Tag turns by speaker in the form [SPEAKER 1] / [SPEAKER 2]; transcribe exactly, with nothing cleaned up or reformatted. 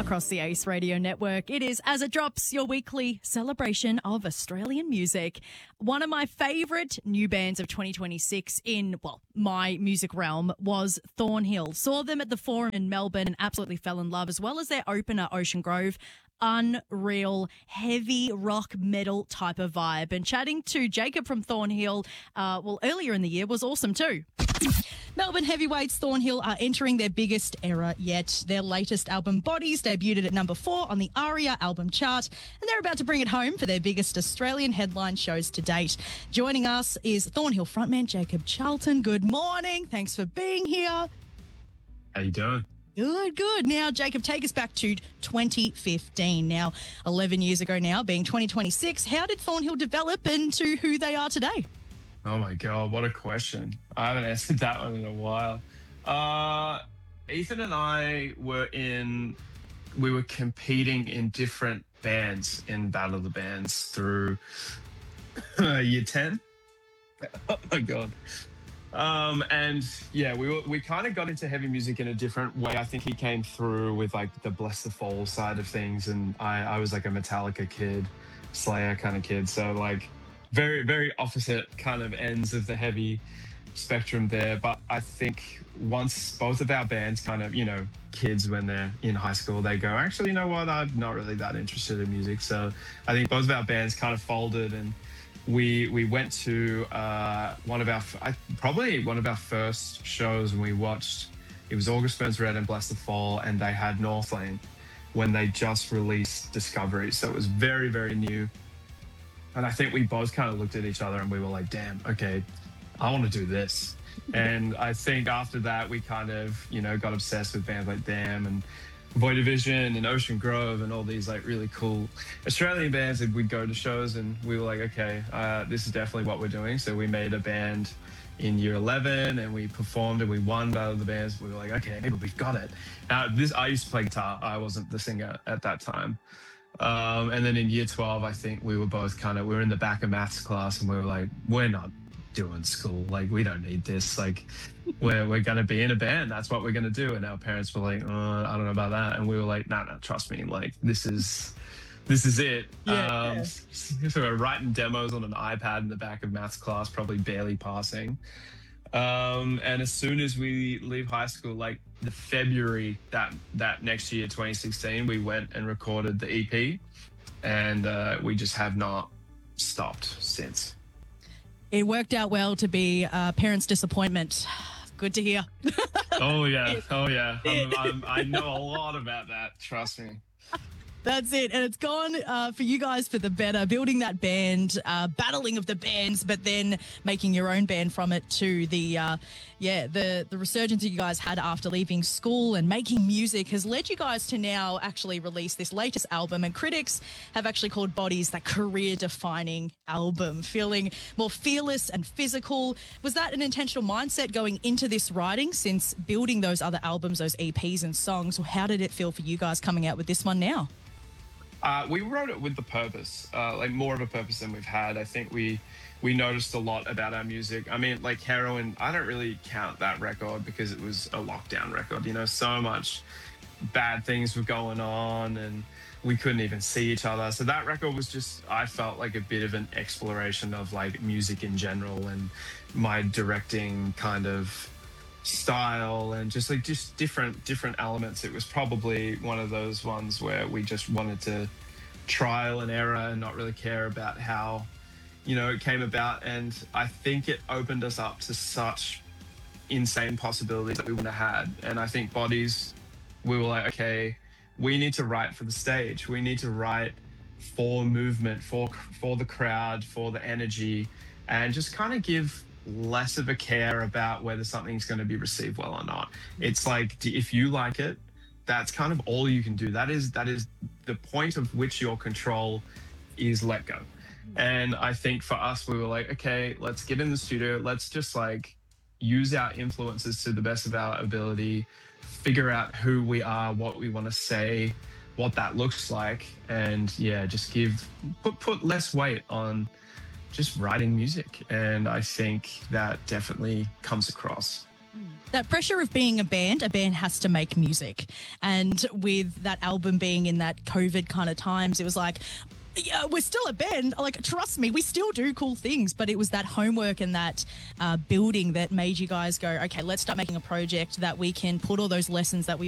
[SPEAKER 1] across the Ace Radio Network. It is As It Drops, your weekly celebration of Australian music. One of my favourite new bands of twenty twenty-six in, well, my music realm was Thornhill. Saw them at the Forum in Melbourne and absolutely fell in love, as well as their opener, Ocean Grove. Unreal, heavy rock metal type of vibe. And chatting to Jacob from Thornhill, uh, well, earlier in the year was awesome too. Melbourne heavyweights Thornhill are entering their biggest era yet. Their latest album, Bodies, debuted at number four on the ARIA album chart, and they're about to bring it home for their biggest Australian headline shows to date. Joining us is Thornhill frontman Jacob Charlton. Good morning. Thanks for being here.
[SPEAKER 2] How you doing?
[SPEAKER 1] Good, good. Now, Jacob, take us back to twenty fifteen. Now, eleven years ago now, being twenty twenty-six, how did Thornhill develop into who they are today?
[SPEAKER 2] Oh, my God, what a question. I haven't answered that one in a while. Uh, Ethan and I were in, we were competing in different bands in Battle of the Bands through year ten. Oh, my God. Um, and yeah, we were, we kind of got into heavy music in a different way. I think he came through with like the Bless the Fall side of things. And I, I was like a Metallica kid, Slayer kind of kid. So like very, very opposite kind of ends of the heavy spectrum there. But I think once both of our bands kind of, you know, kids when they're in high school, they go, actually, you know what? I'm not really that interested in music. So I think both of our bands kind of folded, and We we went to uh, one of our I, probably one of our first shows, and we watched. It was August Burns Red and Bless the Fall, and they had Northlane when they just released Discovery, so it was very very new. And I think we both kind of looked at each other and we were like, "Damn, okay, I want to do this." And I think after that we kind of you know got obsessed with bands like Damn and Void Division and Ocean Grove and all these like really cool Australian bands, and we'd go to shows and we were like, okay, uh, this is definitely what we're doing. So we made a band in year eleven and we performed and we won Battle of the Bands. We were like, okay, maybe we've got it. Now this, I used to play guitar. I wasn't the singer at that time. Um, and then in year twelve, I think we were both kind of, we were in the back of maths class and we were like, we're not doing school. Like, we don't need this. Like, we're, we're going to be in a band. That's what we're going to do. And our parents were like, oh, I don't know about that. And we were like, no, nah, no, trust me. Like, this is, this is it.
[SPEAKER 1] Yeah,
[SPEAKER 2] um,
[SPEAKER 1] yeah.
[SPEAKER 2] So we're writing demos on an iPad in the back of maths class, probably barely passing. Um, and as soon as we leave high school, like the February that, that next year, twenty sixteen, we went and recorded the E P, and uh, we just have not stopped since.
[SPEAKER 1] It worked out well to be uh, parents' disappointment. Good to hear.
[SPEAKER 2] Oh, yeah. Oh, yeah. I'm, I'm, I know a lot about that. Trust me.
[SPEAKER 1] That's it. And it's gone uh, for you guys for the better, building that band, uh, battling of the bands, but then making your own band from it to the, uh, yeah, the, the resurgence you guys had after leaving school and making music has led you guys to now actually release this latest album. And critics have actually called Bodies that career-defining album, feeling more fearless and physical. Was that an intentional mindset going into this writing since building those other albums, those E Ps and songs? How did it feel for you guys coming out with this one now?
[SPEAKER 2] Uh, we wrote it with the purpose, uh, like more of a purpose than we've had. I think we we noticed a lot about our music. I mean, like Heroin, I don't really count that record because it was a lockdown record. You know, so much bad things were going on and we couldn't even see each other. So that record was just, I felt like a bit of an exploration of like music in general and my directing kind of style and just like just different different elements. It was probably one of those ones where we just wanted to trial and error and not really care about how you know it came about. And I think it opened us up to such insane possibilities that we wouldn't have had. And I think Bodies, we were like, okay, we need to write for the stage, we need to write for movement, for for the crowd, for the energy, and just kind of give less of a care about whether something's going to be received well or not. It's like, if you like it, that's kind of all you can do. That is that is the point of which your control is let go. And I think for us, we were like, okay, let's get in the studio. Let's just like use our influences to the best of our ability, figure out who we are, what we want to say, what that looks like, and yeah, just give put put less weight on just writing music. And I think that definitely comes across.
[SPEAKER 1] That pressure of being a band, a band has to make music. And with that album being in that COVID kind of times, it was like, yeah, we're still a band. Like, trust me, we still do cool things. But it was that homework and that uh, building that made you guys go, okay, let's start making a project that we can put all those lessons that we've